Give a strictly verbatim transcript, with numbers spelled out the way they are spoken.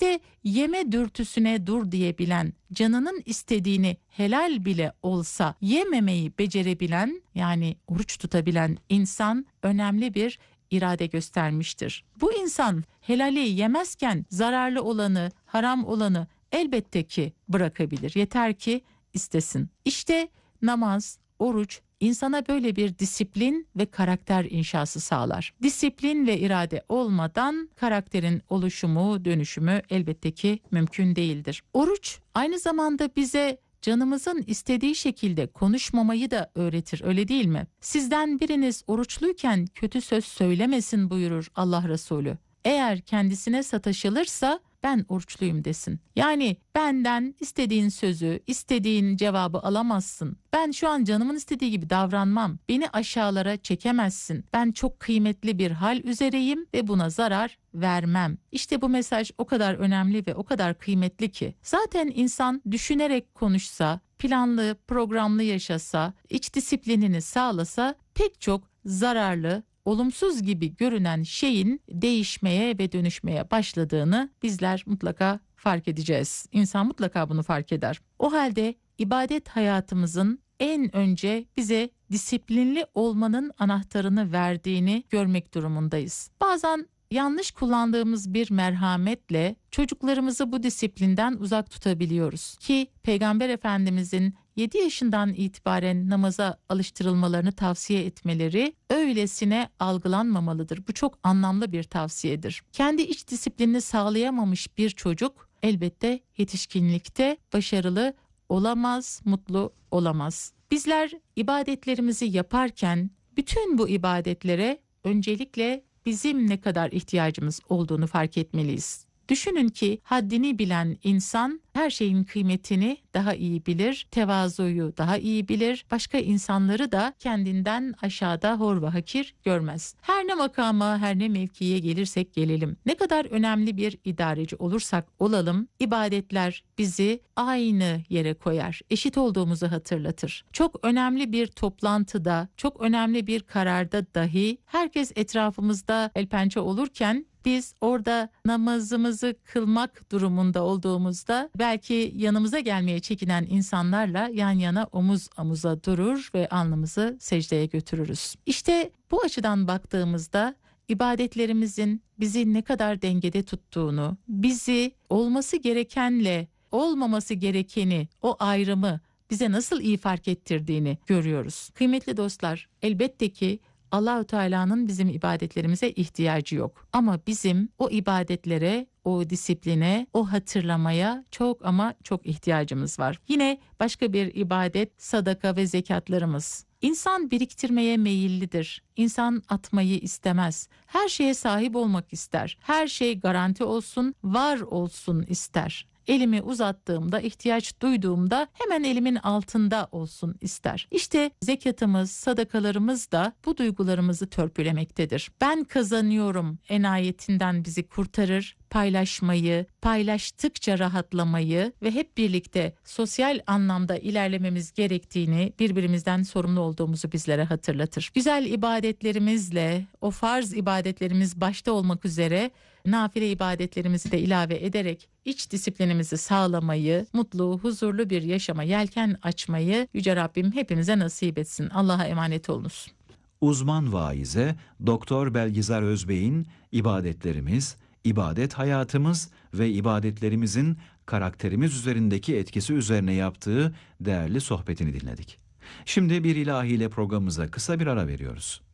İşte yeme dürtüsüne dur diyebilen, canının istediğini helal bile olsa yememeyi becerebilen, yani oruç tutabilen insan önemli bir irade göstermiştir. Bu insan helali yemezken zararlı olanı, haram olanı elbette ki bırakabilir. Yeter ki istesin. İşte namaz, oruç insana böyle bir disiplin ve karakter inşası sağlar. Disiplin ve irade olmadan karakterin oluşumu, dönüşümü elbette ki mümkün değildir. Oruç aynı zamanda bize canımızın istediği şekilde konuşmamayı da öğretir, öyle değil mi? Sizden biriniz oruçluyken kötü söz söylemesin buyurur Allah Resulü. Eğer kendisine sataşılırsa ben oruçluyum desin. Yani benden istediğin sözü, istediğin cevabı alamazsın. Ben şu an canımın istediği gibi davranmam. Beni aşağılara çekemezsin. Ben çok kıymetli bir hal üzereyim ve buna zarar vermem. İşte bu mesaj o kadar önemli ve o kadar kıymetli ki. Zaten insan düşünerek konuşsa, planlı, programlı yaşasa, iç disiplinini sağlasa pek çok zararlı, olumsuz gibi görünen şeyin değişmeye ve dönüşmeye başladığını bizler mutlaka fark edeceğiz. İnsan mutlaka bunu fark eder. O halde ibadet hayatımızın en önce bize disiplinli olmanın anahtarını verdiğini görmek durumundayız. Bazen yanlış kullandığımız bir merhametle çocuklarımızı bu disiplinden uzak tutabiliyoruz ki Peygamber Efendimizin yedi yaşından itibaren namaza alıştırılmalarını tavsiye etmeleri öylesine algılanmamalıdır. Bu çok anlamlı bir tavsiyedir. Kendi iç disiplinini sağlayamamış bir çocuk elbette yetişkinlikte başarılı olamaz, mutlu olamaz. Bizler ibadetlerimizi yaparken bütün bu ibadetlere öncelikle bizim ne kadar ihtiyacımız olduğunu fark etmeliyiz. Düşünün ki haddini bilen insan her şeyin kıymetini daha iyi bilir, tevazuyu daha iyi bilir, başka insanları da kendinden aşağıda hor ve hakir görmez. Her ne makama, her ne mevkiye gelirsek gelelim, ne kadar önemli bir idareci olursak olalım, ibadetler bizi aynı yere koyar, eşit olduğumuzu hatırlatır. Çok önemli bir toplantıda, çok önemli bir kararda dahi herkes etrafımızda el pençe olurken, biz orada namazımızı kılmak durumunda olduğumuzda belki yanımıza gelmeye çekinen insanlarla yan yana omuz omuza durur ve alnımızı secdeye götürürüz. İşte bu açıdan baktığımızda ibadetlerimizin bizi ne kadar dengede tuttuğunu, bizi olması gerekenle olmaması gerekeni, o ayrımı bize nasıl iyi fark ettirdiğini görüyoruz. Kıymetli dostlar, elbette ki Allah-u Teala'nın bizim ibadetlerimize ihtiyacı yok. Ama bizim o ibadetlere, o disipline, o hatırlamaya çok ama çok ihtiyacımız var. Yine başka bir ibadet sadaka ve zekatlarımız. İnsan biriktirmeye meyillidir. İnsan atmayı istemez. Her şeye sahip olmak ister. Her şey garanti olsun, var olsun ister. Elimi uzattığımda, ihtiyaç duyduğumda hemen elimin altında olsun ister. İşte zekatımız, sadakalarımız da bu duygularımızı törpülemektedir. Ben kazanıyorum enayetinden bizi kurtarır, paylaşmayı, paylaştıkça rahatlamayı ve hep birlikte sosyal anlamda ilerlememiz gerektiğini, birbirimizden sorumlu olduğumuzu bizlere hatırlatır. Güzel ibadetlerimizle, o farz ibadetlerimiz başta olmak üzere nafile ibadetlerimizi de ilave ederek iç disiplinimizi sağlamayı, mutlu, huzurlu bir yaşama yelken açmayı Yüce Rabbim hepimize nasip etsin. Allah'a emanet olunuz. Uzman vaize Doktor Belgizar Özbey'in ibadetlerimiz, ibadet hayatımız ve ibadetlerimizin karakterimiz üzerindeki etkisi üzerine yaptığı değerli sohbetini dinledik. Şimdi bir ilahiyle programımıza kısa bir ara veriyoruz.